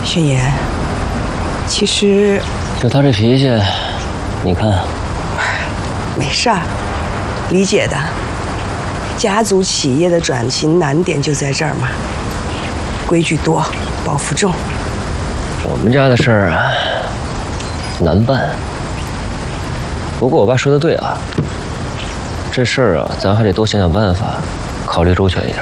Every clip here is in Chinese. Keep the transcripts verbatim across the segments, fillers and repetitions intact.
宣言，其实就他这脾气，你看， 没事儿，理解的。家族企业的转型难点就在这儿嘛，规矩多，包袱重。 我们家的事儿啊，难办。不过我爸说的对啊，这事儿啊，咱还得多想想办法，考虑周全一点。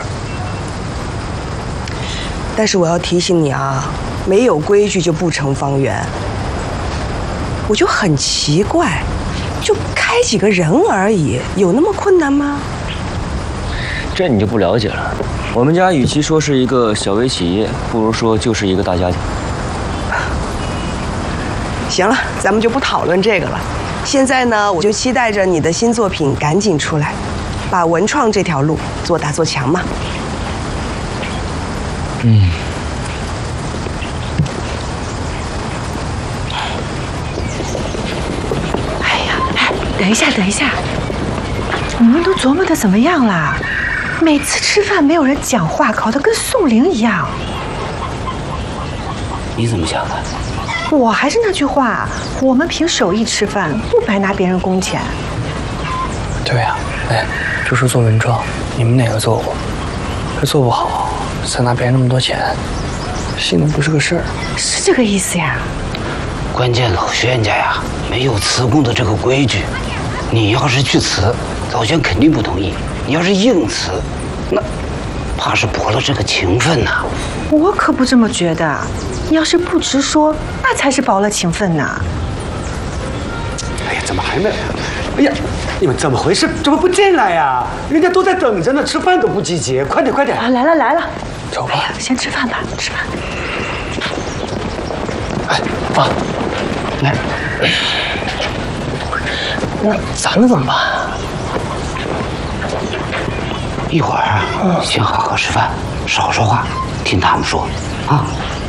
但是我要提醒你啊，没有规矩就不成方圆。我就很奇怪，就开几个人而已，有那么困难吗？ 这你就不了解了。我们家与其说是一个小微企业，不如说就是一个大家庭。 行了，咱们就不讨论这个了。现在呢，我就期待着你的新作品赶紧出来，把文创这条路做大做强嘛。 嗯。 哎呀，哎，等一下，等一下，你们都琢磨的怎么样啦？每次吃饭没有人讲话，搞得跟宋玲一样。 你怎么想的？ 我还是那句话，我们凭手艺吃饭，不白拿别人工钱。 对呀、啊，哎，就说做文创，你们哪个做过？这做不好，再拿别人那么多钱，心里不是个事儿。 是这个意思呀。 关键老宣家呀，没有辞工的这个规矩。你要是去辞，老宣肯定不同意。你要是硬辞，那怕是驳了这个情分呐、啊。 我可不这么觉得。你要是不直说，那才是薄了情分呢。 哎呀，怎么还没？哎呀，你们怎么回事？怎么不进来呀？人家都在等着呢，吃饭都不积极，快点快点！ 啊，来了来了， 走吧。 哎呀，先吃饭吧，吃饭。 哎，爸，来，那咱们怎么办？ 一会儿啊，先好好吃饭，少说话，听他们说啊。